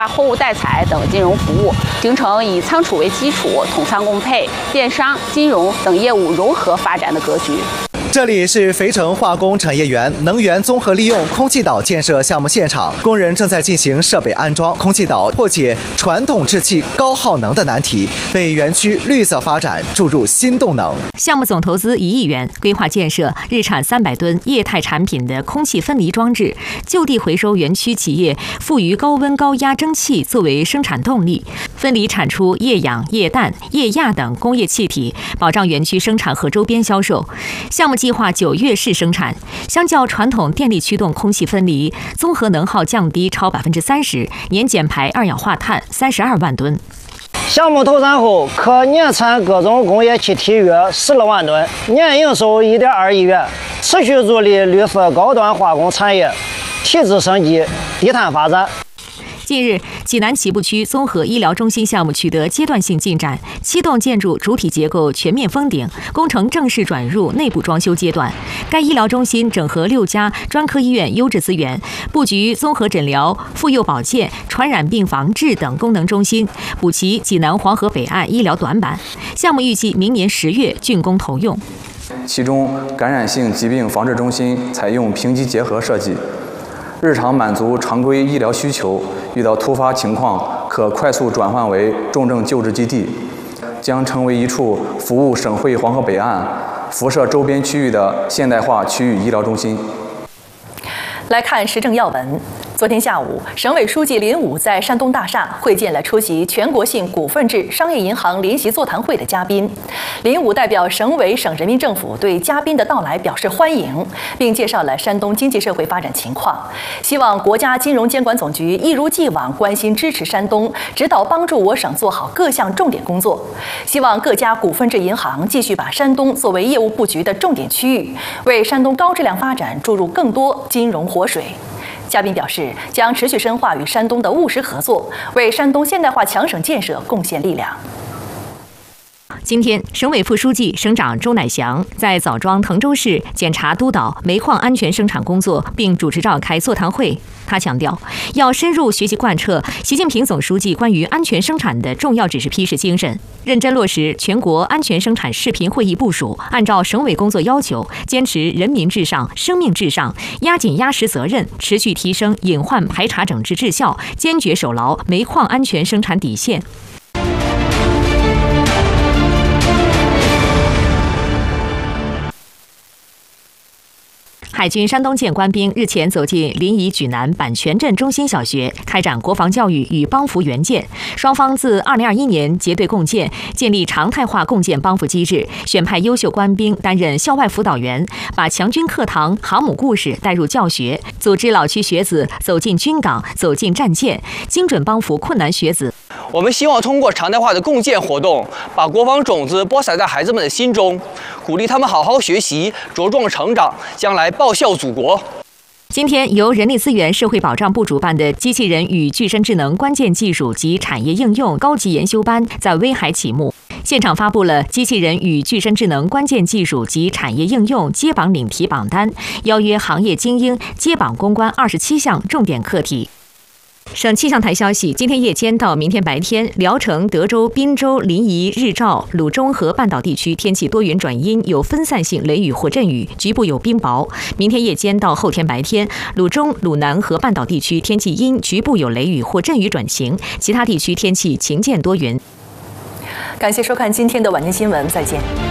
货物代采等金融服务，形成以仓储为基础，统仓共配、电商、金融等业务融合发展的格局。 这里是肥城化工产业园能源综合利用空气岛建设项目现场，工人正在进行设备安装。空气岛破解传统制气高耗能的难题，为园区绿色发展注入新动能。 项目总投资1亿元，规划建设日产300吨液态产品的空气分离装置，就地回收园区企业赋予高温高压蒸汽作为生产动力，分离产出液氧、液氮、液氩等工业气体，保障园区生产和周边销售。项目计划9月试生产。相较传统电力驱动空气分离，综合能耗降低超30%，年减排二氧化碳32万吨。 项目投产后，可年产各种工业气体约12万吨，年营收1.2亿元，持续助力绿色高端化工产业提质升级、低碳发展。 近日，济南起步区综合医疗中心项目取得阶段性进展，7栋建筑主体结构全面封顶，工程正式转入内部装修阶段。该医疗中心整合6家专科医院优质资源，布局综合诊疗、妇幼保健、传染病防治等功能中心，补齐济南黄河北岸医疗短板。项目预计明年10月竣工投用。 其中，感染性疾病防治中心采用评级结合设计，日常满足常规医疗需求，遇到突发情况可快速转换为重症救治基地，将成为一处服务省会黄河北岸、辐射周边区域的现代化区域医疗中心。 来看时政要闻。昨天下午，省委书记林武在山东大厦会见了出席全国性股份制商业银行联席座谈会的嘉宾。林武代表省委省人民政府对嘉宾的到来表示欢迎，并介绍了山东经济社会发展情况，希望国家金融监管总局一如既往关心支持山东，指导帮助我省做好各项重点工作。希望各家股份制银行继续把山东作为业务布局的重点区域，为山东高质量发展注入更多金融活水。嘉宾表示，将持续深化与山东的务实合作，为山东现代化强省建设贡献力量。 今天，省委副书记、省长周乃祥在枣庄滕州市检查督导煤矿安全生产工作，并主持召开座谈会。他强调，要深入学习贯彻习近平总书记关于安全生产的重要指示批示精神，认真落实全国安全生产视频会议部署，按照省委工作要求，坚持人民至上、生命至上，压紧压实责任，持续提升隐患排查整治质效，坚决守牢煤矿安全生产底线。海军山东舰官兵日前走进临沂莒南板泉镇中心小学，开展国防教育与帮扶援建。双方自2021年结对共建，建立常态化共建帮扶机制，选派优秀官兵担任校外辅导员，把强军课堂、航母故事带入教学，组织老区学子走进军岗、走进战舰，精准帮扶困难学子。 我们希望通过常态化的共建活动，把国防种子播撒在孩子们的心中，鼓励他们好好学习，茁壮成长，将来报效祖国。 今天，由人力资源社会保障部主办的机器人与具身智能关键技术及产业应用高级研修班在威海启幕，现场发布了机器人与具身智能关键技术及产业应用接榜领题榜单，邀约行业精英接榜攻关27项重点课题。省气象台消息，今天夜间到明天白天，聊城、德州、滨州、临沂、日照、鲁中和半岛地区天气多云转阴，有分散性雷雨或阵雨，局部有冰雹。明天夜间到后天白天，鲁中、鲁南和半岛地区天气阴，局部有雷雨或阵雨转晴，其他地区天气晴间多云。 感谢收看今天的晚间新闻，再见。